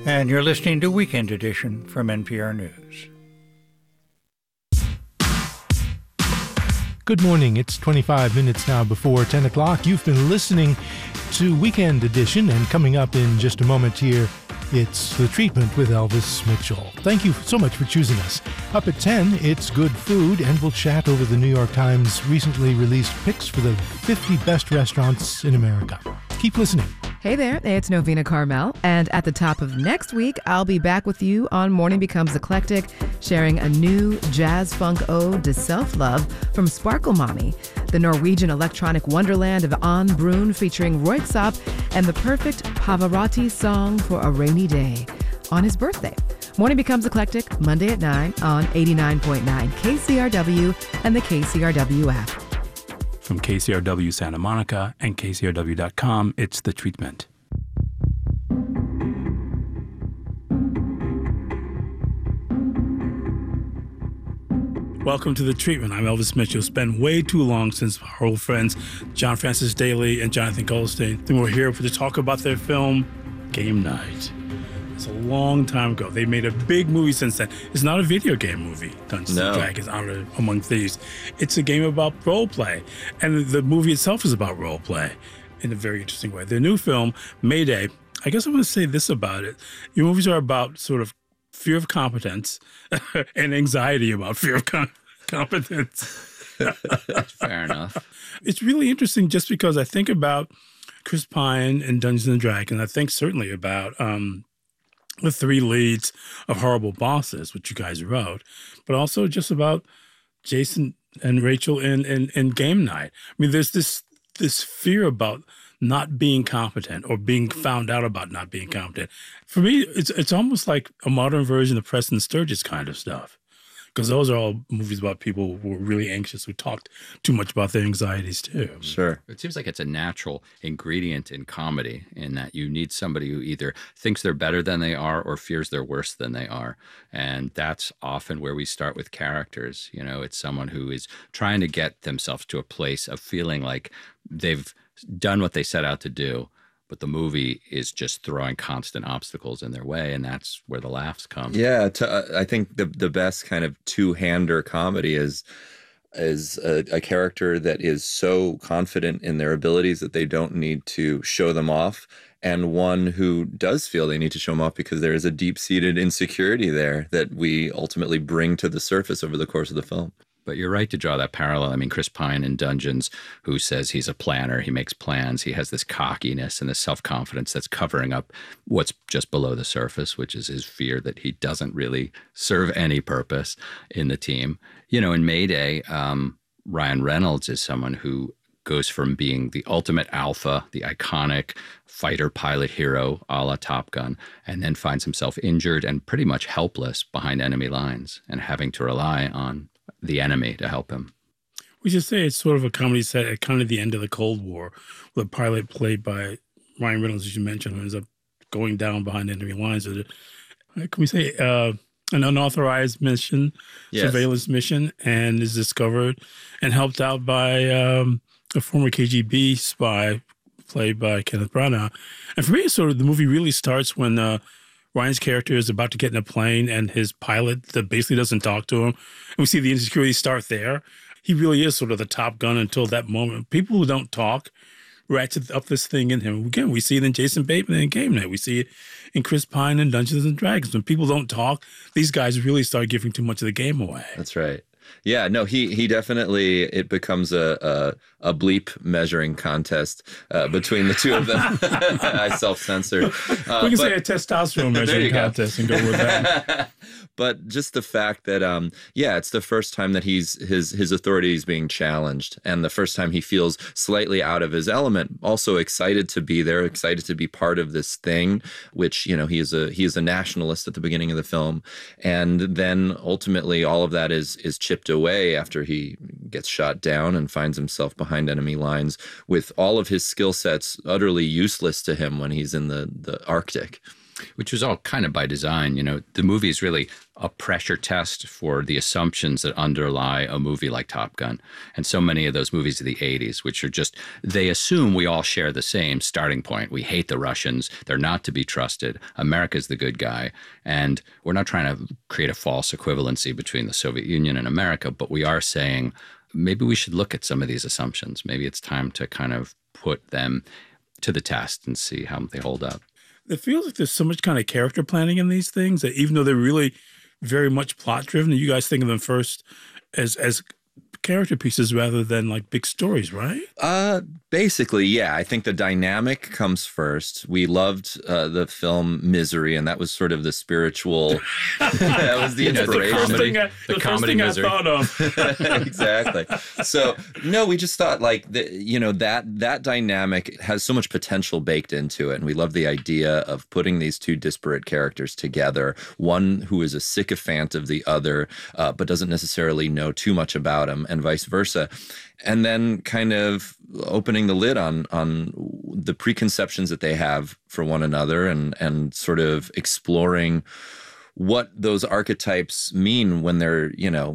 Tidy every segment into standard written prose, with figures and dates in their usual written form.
And you're listening to Weekend Edition from NPR News. Good morning. It's 25 minutes now before 10 o'clock. You've been listening to Weekend Edition, and coming up in just a moment here, it's The Treatment with Elvis Mitchell. Thank you so much for choosing us. Up at 10, it's Good Food, and we'll chat over the New York Times recently released picks for the 50 best restaurants in America. Keep listening. Hey there, it's Novena Carmel, and at the top of next week, I'll be back with you on Morning Becomes Eclectic, sharing a new jazz-funk ode to self-love from Sparkle Mommy, the Norwegian electronic wonderland of An Brun featuring Röyksopp, and the perfect Pavarotti song for a rainy day on his birthday. Morning Becomes Eclectic, Monday at 9 on 89.9 KCRW and the KCRW app. From KCRW Santa Monica and KCRW.com, it's The Treatment. Welcome to The Treatment. I'm Elvis Mitchell. It's been way too long since our old friends John Francis Daley and Jonathan Goldstein were here to talk about their film, Game Night. It's a long time ago. They made a big movie since then. It's not a video game movie, Dungeons and Dragons, Honor Among Thieves. It's a game about role play. And the movie itself is about role play in a very interesting way. Their new film, Mayday, I guess I want to say this about it. Your movies are about sort of fear of competence and anxiety about fear of competence. Fair enough. It's really interesting just because I think about Chris Pine and Dungeons and Dragons. I think certainly about the three leads of Horrible Bosses, which you guys wrote, but also just about Jason and Rachel in Game Night. I mean, there's this fear about not being competent or being found out about not being competent. For me, it's almost like a modern version of Preston Sturges kind of stuff. Because those are all movies about people who are really anxious, who talked too much about their anxieties too. Sure. It seems like it's a natural ingredient in comedy in that you need somebody who either thinks they're better than they are or fears they're worse than they are. And that's often where we start with characters. You know, it's someone who is trying to get themselves to a place of feeling like they've done what they set out to do, but the movie is just throwing constant obstacles in their way, and that's where the laughs come. Yeah, I think the best kind of two-hander comedy is a character that is so confident in their abilities that they don't need to show them off, and one who does feel they need to show them off because there is a deep-seated insecurity there that we ultimately bring to the surface over the course of the film. But you're right to draw that parallel. I mean, Chris Pine in Dungeons, who says he's a planner, he makes plans, he has this cockiness and this self-confidence that's covering up what's just below the surface, which is his fear that he doesn't really serve any purpose in the team. You know, in Mayday, Ryan Reynolds is someone who goes from being the ultimate alpha, the iconic fighter pilot hero a la Top Gun, and then finds himself injured and pretty much helpless behind enemy lines and having to rely on the enemy to help him. We should say it's sort of a comedy set at kind of the end of the Cold War, with a pilot played by Ryan Reynolds, as you mentioned, who ends up going down behind enemy lines. Can we say an unauthorized mission, surveillance mission, and is discovered and helped out by a former KGB spy played by Kenneth Branagh. And for me, sort of the movie really starts when Ryan's character is about to get in a plane and his pilot that basically doesn't talk to him. And we see the insecurity start there. He really is sort of the Top Gun until that moment. People who don't talk ratchet up this thing in him. Again, we see it in Jason Bateman in Game Night. We see it in Chris Pine in Dungeons and Dragons. When people don't talk, these guys really start giving too much of the game away. That's right. Yeah, no, he definitely, it becomes a bleep measuring contest between the two of them. I self-censored. We can say a testosterone measuring contest and go with that. But just the fact that, it's the first time that his authority is being challenged, and the first time he feels slightly out of his element. Also excited to be there, excited to be part of this thing, which, you know, he is a nationalist at the beginning of the film, and then ultimately all of that is chipped away after he gets shot down and finds himself behind enemy lines with all of his skill sets utterly useless to him when he's in the Arctic. which was all kind of by design. You know, the movie is really a pressure test for the assumptions that underlie a movie like Top Gun. And so many of those movies of the 80s, which are just, they assume we all share the same starting point. We hate the Russians. They're not to be trusted. America's the good guy. And we're not trying to create a false equivalency between the Soviet Union and America, but we are saying maybe we should look at some of these assumptions. Maybe it's time to kind of put them to the test and see how they hold up. It feels like there's so much kind of character planning in these things that even though they're really very much plot driven, you guys think of them first as character pieces rather than like big stories, right? Basically, yeah. I think the dynamic comes first. We loved the film Misery, and that was sort of the spiritual. That was the inspiration. The comedy Misery. I thought of. Exactly. So no, we just thought like that dynamic has so much potential baked into it, and we love the idea of putting these two disparate characters together. One who is a sycophant of the other, but doesn't necessarily know too much about him, and vice versa. And then kind of opening the lid on the preconceptions that they have for one another, and sort of exploring what those archetypes mean when they're,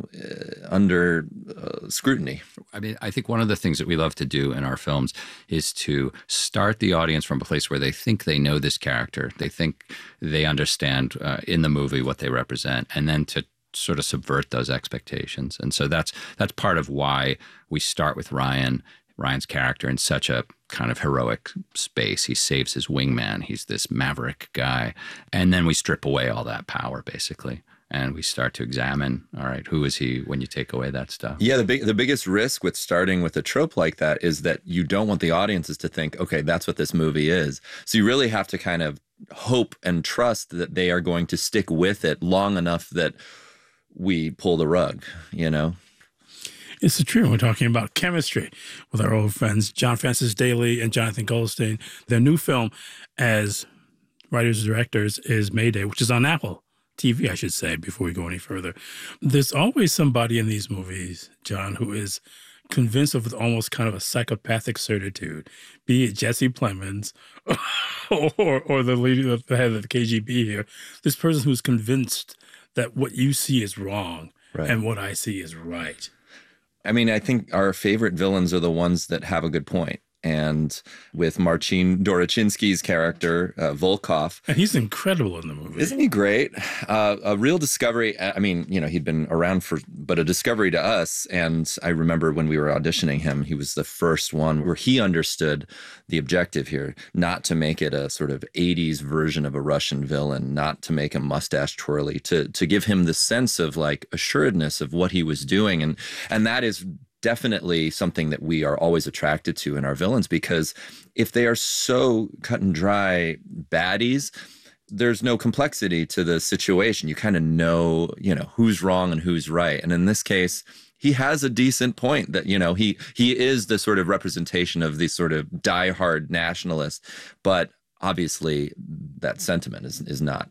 under scrutiny. I mean, I think one of the things that we love to do in our films is to start the audience from a place where they think they know this character. They think they understand in the movie what they represent, and then to sort of subvert those expectations. And so that's part of why we start with Ryan's character in such a kind of heroic space. He saves his wingman. He's this maverick guy. And then we strip away all that power, basically. And we start to examine, all right, who is he when you take away that stuff? Yeah, the biggest risk with starting with a trope like that is that you don't want the audiences to think, okay, that's what this movie is. So you really have to kind of hope and trust that they are going to stick with it long enough that we pull the rug, It's true. We're talking about chemistry with our old friends, John Francis Daley and Jonathan Goldstein. Their new film as writers and directors is Mayday, which is on Apple TV, I should say, before we go any further. There's always somebody in these movies, John, who is convinced of almost kind of a psychopathic certitude, be it Jesse Plemons or the leader, the head of the KGB here. This person who's convinced that what you see is wrong, right, and what I see is right. I mean, I think our favorite villains are the ones that have a good point. And with Marcin Dorochinsky's character, Volkov. And he's incredible in the movie. Isn't he great? A real discovery. I mean, he'd been around but a discovery to us. And I remember when we were auditioning him, he was the first one where he understood the objective here, not to make it a sort of 80s version of a Russian villain, not to make him mustache twirly, to give him the sense of like assuredness of what he was doing. And that is definitely something that we are always attracted to in our villains, because if they are so cut and dry baddies, there's no complexity to the situation. You kind of know, who's wrong and who's right. And in this case, he has a decent point that, he is the sort of representation of the sort of diehard nationalist, but obviously that sentiment is not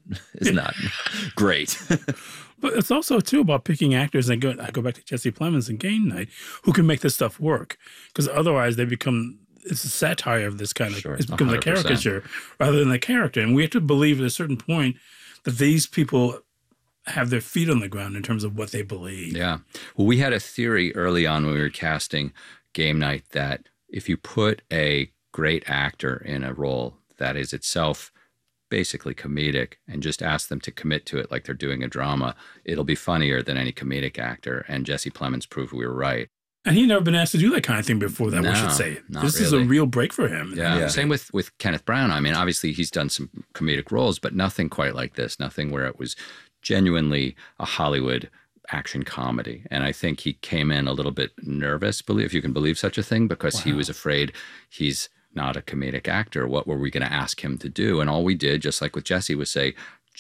great. But it's also, too, about picking actors, and I go back to Jesse Plemons and Game Night, who can make this stuff work. Because otherwise it's a satire of this kind of, sure, it's become 100%. a caricature rather than a character. And we have to believe at a certain point that these people have their feet on the ground in terms of what they believe. Yeah. Well, we had a theory early on when we were casting Game Night that if you put a great actor in a role that is itself basically comedic and just ask them to commit to it like they're doing a drama, it'll be funnier than any comedic actor. And Jesse Plemons proved we were right. And he'd never been asked to do that kind of thing before that, we should say. This is a real break for him. Yeah. Same with Kenneth Branagh. I mean, obviously he's done some comedic roles, but nothing quite like this. Nothing where it was genuinely a Hollywood action comedy. And I think he came in a little bit nervous, if you can believe such a thing, because he was afraid he's not a comedic actor. What were we going to ask him to do? And all we did, just like with Jesse, was say, just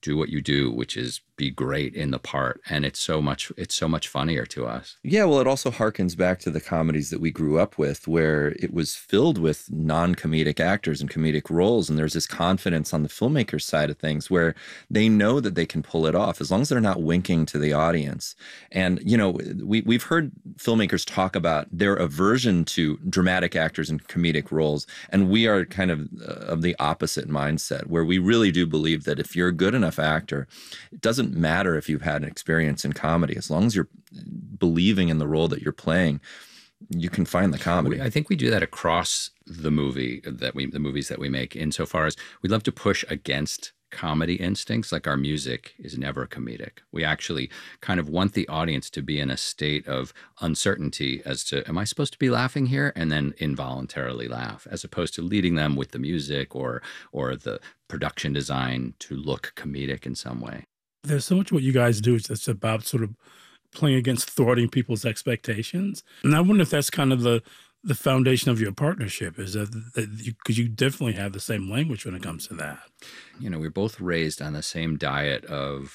do what you do, which is be great in the part. And it's so much funnier to us. Yeah, well, it also harkens back to the comedies that we grew up with, where it was filled with non-comedic actors and comedic roles. And there's this confidence on the filmmaker's side of things where they know that they can pull it off as long as they're not winking to the audience. And, you know, we've heard filmmakers talk about their aversion to dramatic actors and comedic roles. And we are kind of the opposite mindset, where we really do believe that if you're a good enough actor, it doesn't matter if you've had an experience in comedy. As long as you're believing in the role that you're playing, you can find the comedy. I think we do that across the movies that we make, insofar as we love to push against comedy instincts. Like our music is never comedic. We actually kind of want the audience to be in a state of uncertainty as to, am I supposed to be laughing here? And then involuntarily laugh, as opposed to leading them with the music or the production design to look comedic in some way. There's so much what you guys do that's about sort of playing against thwarting people's expectations. And I wonder if that's kind of the foundation of your partnership, is that because you definitely have the same language when it comes to that. You know, we're both raised on the same diet of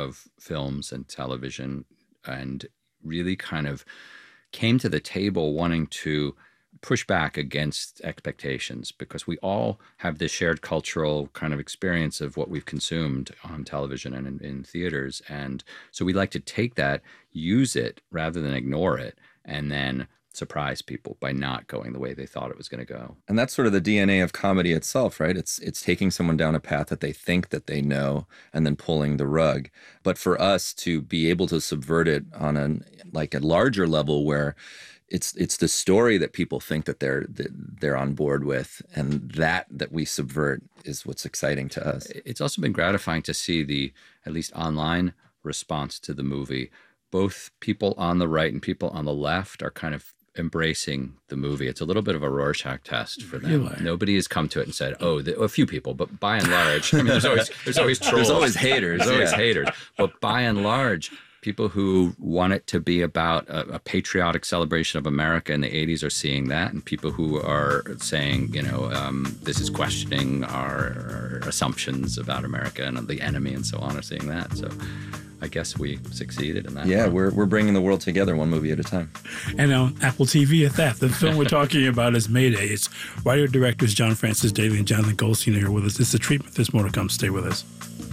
films and television, and really kind of came to the table wanting to push back against expectations, because we all have this shared cultural kind of experience of what we've consumed on television and in theaters. And so we like to take that, use it rather than ignore it, and then surprise people by not going the way they thought it was going to go. And that's sort of the DNA of comedy itself, right? It's taking someone down a path that they think that they know and then pulling the rug. But for us to be able to subvert it on a larger level, where it's the story that people think that they're on board with, and that we subvert, is what's exciting to us. It's also been gratifying to see the, at least online, response to the movie. Both people on the right and people on the left are kind of embracing the movie. It's a little bit of a Rorschach test for them. Really? Nobody has come to it and said, a few people, but by and large, I mean, there's always trolls. There's always haters. There's always haters. But by and large, people who want it to be about a patriotic celebration of America in the 80s are seeing that, and people who are saying, this is questioning our assumptions about America and the enemy and so on, are seeing that. So I guess we succeeded in that. Yeah, we're bringing the world together one movie at a time. And on Apple TV at that. The film we're talking about is Mayday. It's writer-directors John Francis Daley and Jonathan Goldstein are here with us. It's The Treatment. There's more to come. Stay with us.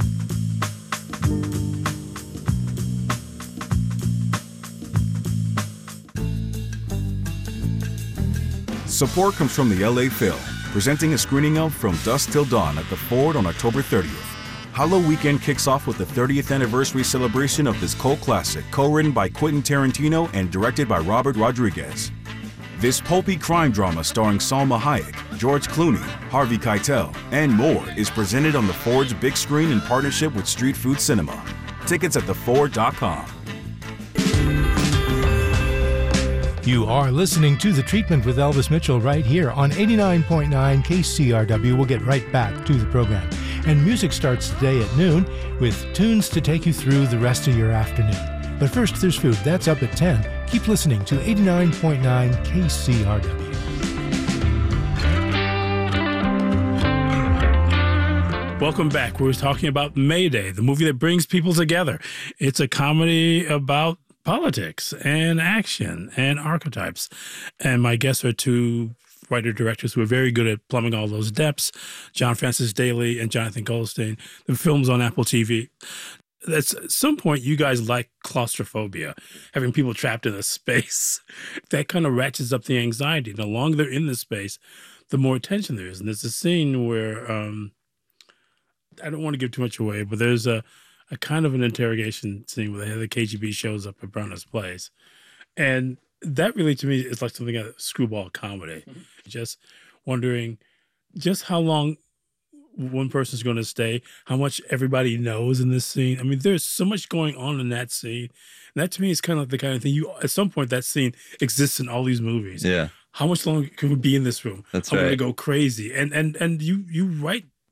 Support comes from the LA Phil, presenting a screening of From Dusk Till Dawn at the Ford on October 30th. Halloween Weekend kicks off with the 30th anniversary celebration of this cult classic, co-written by Quentin Tarantino and directed by Robert Rodriguez. This pulpy crime drama starring Salma Hayek, George Clooney, Harvey Keitel, and more is presented on the Ford's big screen in partnership with Street Food Cinema. Tickets at theford.com. You are listening to The Treatment with Elvis Mitchell right here on 89.9 KCRW. We'll get right back to the program. And music starts today at noon with tunes to take you through the rest of your afternoon. But first, there's food. That's up at 10. Keep listening to 89.9 KCRW. Welcome back. We're talking about Mayday, the movie that brings people together. It's a comedy about politics and action and archetypes. And my guests are two writer-directors who are very good at plumbing all those depths, John Francis Daley and Jonathan Goldstein. The film's on Apple TV. At some point, you guys like claustrophobia, having people trapped in a space. That kind of ratchets up the anxiety. The longer they're in the space, the more tension there is. And there's a scene where, I don't want to give too much away, but there's a kind of an interrogation scene where the KGB shows up at Brenner's place. And that really, to me, is like something a screwball comedy. Mm-hmm. Just wondering just how long one person's going to stay, how much everybody knows in this scene. I mean, there's so much going on in that scene. And that, to me, is kind of the kind of thing at some point, that scene exists in all these movies. Yeah. How much longer can we be in this room? That's I'm right. going to go crazy. And you write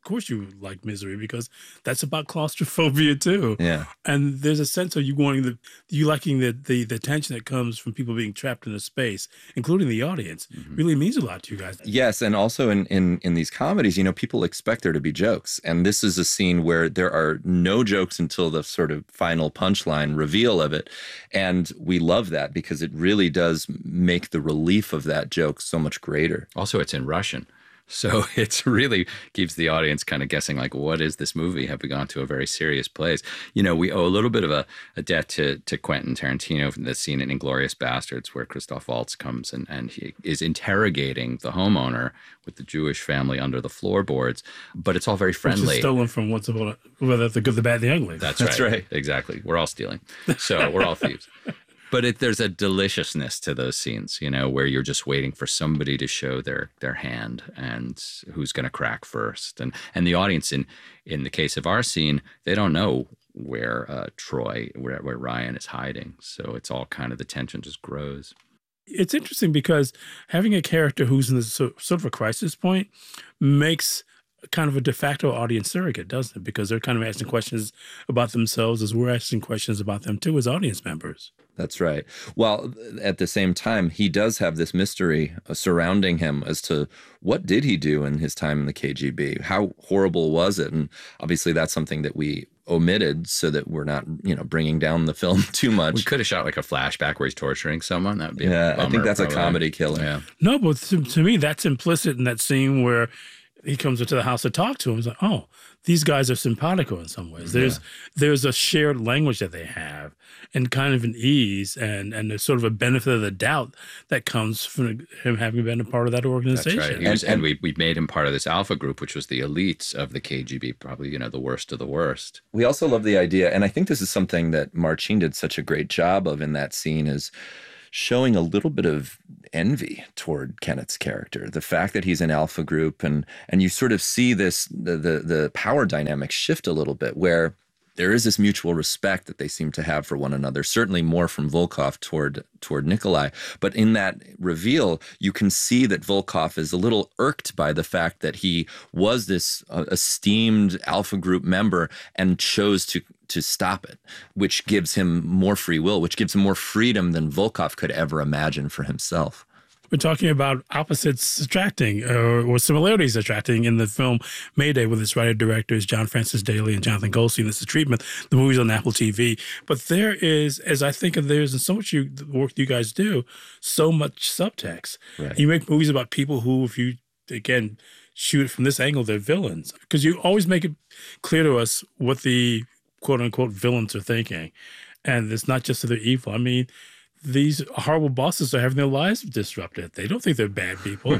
course you like Misery, because that's about claustrophobia too. Yeah. And there's a sense of you liking the tension that comes from people being trapped in a space, including the audience, really means a lot to you guys. Yes, and also in these comedies, people expect there to be jokes. And this is a scene where there are no jokes until the sort of final punchline reveal of it. And we love that because it really does make the relief of that joke so much greater. Also, it's in Russian. So it's really keeps the audience kind of guessing, like, what is this movie? Have we gone to a very serious place? We owe a little bit of a debt to Quentin Tarantino from the scene in Inglourious Bastards where Christoph Waltz comes and he is interrogating the homeowner with the Jewish family under the floorboards. But it's all very friendly. Which is stolen from Once Upon the Good, the Bad, the Ugly. That's right. Exactly. We're all stealing. So we're all thieves. But there's a deliciousness to those scenes, where you're just waiting for somebody to show their hand and who's going to crack first. And the audience, in the case of our scene, they don't know where where Ryan is hiding. So it's all kind of, the tension just grows. It's interesting because having a character who's in this sort of a crisis point makes kind of a de facto audience surrogate, doesn't it? Because they're kind of asking questions about themselves as we're asking questions about them too as audience members. That's right. Well, at the same time, he does have this mystery surrounding him as to what did he do in his time in the KGB? How horrible was it? And obviously that's something that we omitted so that we're not, bringing down the film too much. We could have shot like a flashback where he's torturing someone. That would be a bummer, I think that's probably. A comedy killer. Yeah. No, but to me, that's implicit in that scene where he comes into the house to talk to him. He's like, oh, these guys are simpatico in some ways. There's a shared language that they have and kind of an ease and there's sort of a benefit of the doubt that comes from him having been a part of that organization. That's right. And we made him part of this alpha group, which was the elites of the KGB, probably, the worst of the worst. We also love the idea, and I think this is something that Marcin did such a great job of in that scene, is showing a little bit of envy toward Kenneth's character. The fact that he's an alpha group and you sort of see this, the power dynamic shift a little bit, where there is this mutual respect that they seem to have for one another, certainly more from Volkov toward Nikolai. But in that reveal, you can see that Volkov is a little irked by the fact that he was this esteemed alpha group member and chose to stop it, which gives him more free will, which gives him more freedom than Volkov could ever imagine for himself. We're talking about opposites attracting or similarities attracting in the film Mayday with its writer-directors John Francis Daley and Jonathan Goldstein. This is Treatment. The movie's on Apple TV. But there is, as I think of there's in so much the work you guys do, so much subtext. Right. You make movies about people who, if you, again, shoot it from this angle, they're villains. Because you always make it clear to us what the quote-unquote villains are thinking. And it's not just that they're evil. I mean, these horrible bosses are having their lives disrupted. They don't think they're bad people.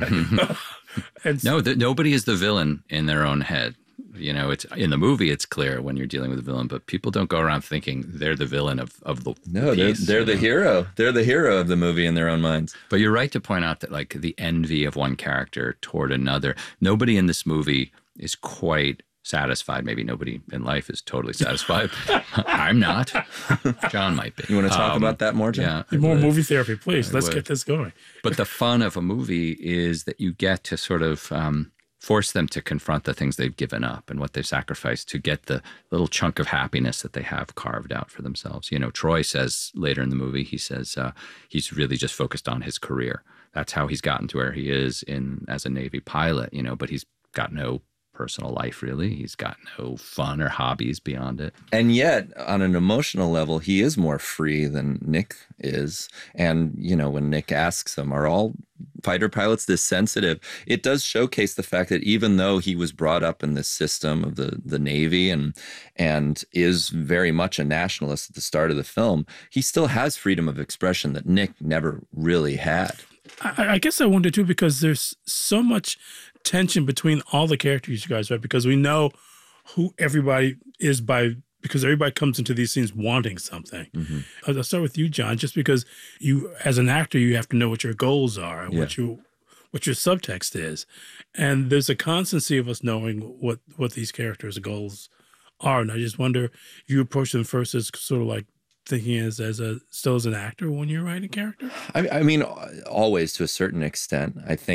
And nobody is the villain in their own head. It's in the movie, it's clear when you're dealing with a villain, but people don't go around thinking they're the villain of the piece. They're the hero. They're the hero of the movie in their own minds. But you're right to point out that, like, the envy of one character toward another, nobody in this movie is quite satisfied. Maybe nobody in life is totally satisfied. I'm not. John might be. You want to talk about that more, John? Yeah. More movie therapy, please. Let's get this going. But the fun of a movie is that you get to sort of force them to confront the things they've given up and what they've sacrificed to get the little chunk of happiness that they have carved out for themselves. Troy says later in the movie, he says he's really just focused on his career. That's how he's gotten to where he is as a Navy pilot, but he's got no personal life, really. He's got no fun or hobbies beyond it. And yet, on an emotional level, he is more free than Nick is. And, when Nick asks him, are all fighter pilots this sensitive? It does showcase the fact that even though he was brought up in this system of the Navy and is very much a nationalist at the start of the film, he still has freedom of expression that Nick never really had. I guess I wonder, too, because there's so much tension between all the characters you guys write, because we know who everybody is because everybody comes into these scenes wanting something. Mm-hmm. I'll start with you, John, just because you, as an actor, you have to know what your goals are and what your subtext is. And there's a constancy of us knowing what these characters' goals are. And I just wonder if you approach them first as sort of like thinking still as an actor when you're writing character? I mean, always to a certain extent. I think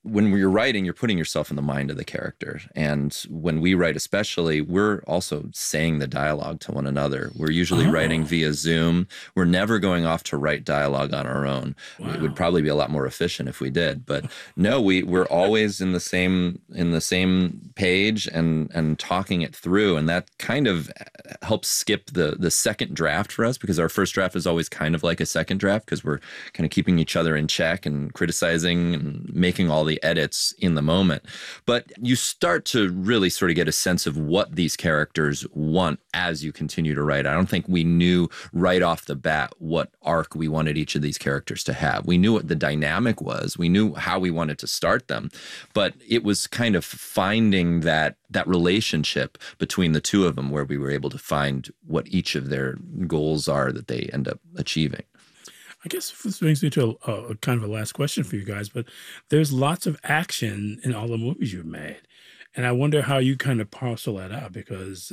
when you're writing, you're putting yourself in the mind of the character. And when we write especially, we're also saying the dialogue to one another. We're usually writing via Zoom. We're never going off to write dialogue on our own. Wow. It would probably be a lot more efficient if we did. But no, we're always in the same page and talking it through. And that kind of helps skip the second draft for us, because our first draft is always kind of like a second draft, because we're kind of keeping each other in check and criticizing and making all the edits in the moment. But you start to really sort of get a sense of what these characters want as you continue to write. I don't think we knew right off the bat what arc we wanted each of these characters to have. We knew what the dynamic was. We knew how we wanted to start them. But it was kind of finding that relationship between the two of them, where we were able to find what each of their goals are that they end up achieving. I guess this brings me to a kind of a last question for you guys, but there's lots of action in all the movies you've made. And I wonder how you kind of parcel that out, because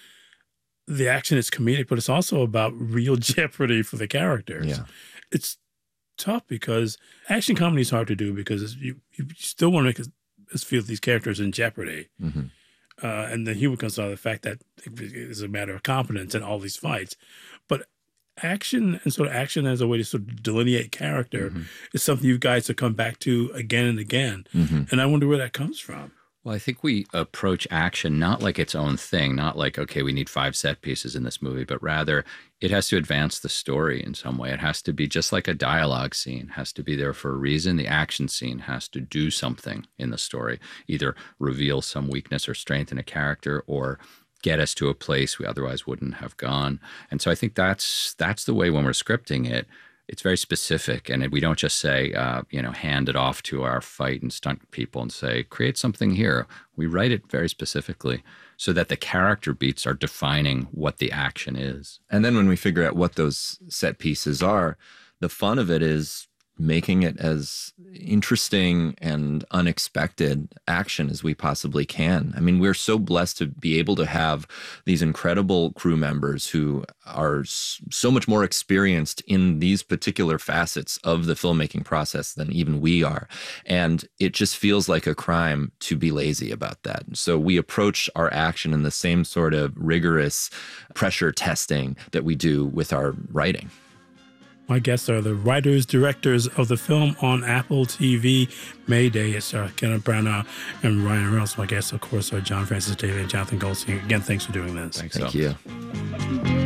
the action is comedic, but it's also about real jeopardy for the characters. Yeah. It's tough because action comedy is hard to do, because you still want to make us feel these characters in jeopardy. Mm-hmm. And the humor comes out of the fact that it's a matter of competence in all these fights. But action as a way to sort of delineate character is something you guys have come back to again and again. Mm-hmm. And I wonder where that comes from. Well, I think we approach action not like its own thing, not like, okay, we need 5 set pieces in this movie, but rather it has to advance the story in some way. It has to be just like a dialogue scene, has to be there for a reason. The action scene has to do something in the story, either reveal some weakness or strength in a character, or get us to a place we otherwise wouldn't have gone. And so I think that's the way when we're scripting it. It's very specific, and we don't just say, hand it off to our fight and stunt people and say, create something here. We write it very specifically so that the character beats are defining what the action is. And then when we figure out what those set pieces are, the fun of it is making it as interesting and unexpected action as we possibly can. I mean, we're so blessed to be able to have these incredible crew members who are so much more experienced in these particular facets of the filmmaking process than even we are. And it just feels like a crime to be lazy about that. So we approach our action in the same sort of rigorous pressure testing that we do with our writing. My guests are the writers, directors of the film on Apple TV, Mayday. It's Kenneth Branagh and Ryan Reynolds. My guests, of course, are John Francis Daly and Jonathan Goldstein. Again, thanks for doing this. Thank you.